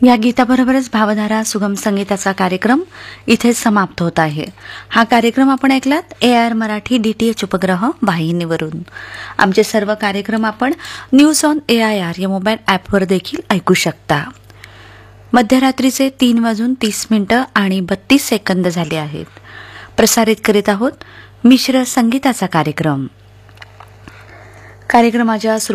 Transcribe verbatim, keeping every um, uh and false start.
या गीताबरोबरच भावधारा सुगम संगीताचा कार्यक्रम इथे समाप्त होत आहे. हा कार्यक्रम आपण ऐकलात ए आर मराठी डीटीएच उपग्रह वाहिनीवरून. आमचे सर्व कार्यक्रम आपण news on A I R या मोबाईल ॲपवर देखील ऐकू शकता. मध्यरात्रीचे तीन वाजून तीस मिनिटं आणि बत्तीस सेकंद झाले आहेत. प्रसारित करीत आहोत मिश्र संगीताचा कार्यक्रम. कार्यक्रमाच्या